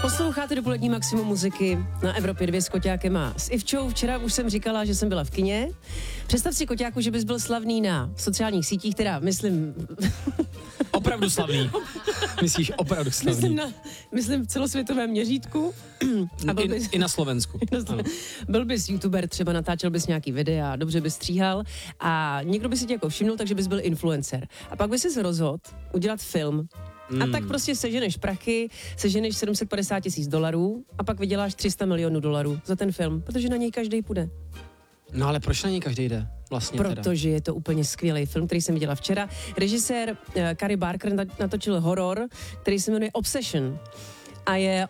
Posloucháte dopolední maximum muziky na Evropě 2 s Koťákem a s Ivčou. Včera už jsem říkala, že jsem byla v kině. Představ si, Koťáku, že bys byl slavný na sociálních sítích, teda myslím... Opravdu slavný. Myslíš opravdu slavný? Myslím v celosvětovém měřítku. A i na Slovensku. Byl bys youtuber, třeba natáčel bys nějaký videa, dobře bys stříhal a někdo by si tě jako všimnul, takže bys byl influencer. A pak bys se rozhodl udělat film. A tak prostě seženeš prachy, seženeš $750,000 a pak vyděláš $300 milionů za ten film, protože na něj každý půjde. No ale proč na něj každý jde? Vlastně protože je to úplně skvělý film, který jsem viděla včera. Režisér Cary Barker natočil horor, který se jmenuje Obsession. A je